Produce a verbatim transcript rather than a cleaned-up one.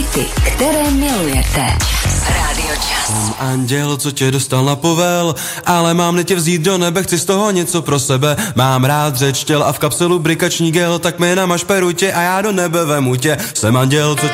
hity, které milujete. Rádio Čas. Jsem anděl, co tě dostal na povel, ale mám tě vzít do nebe, chci z toho něco pro sebe. Mám rád řeč těl a v kapselu brikační gel, tak mi namaž perutě a já do nebe vemu tě. Jsem anděl, co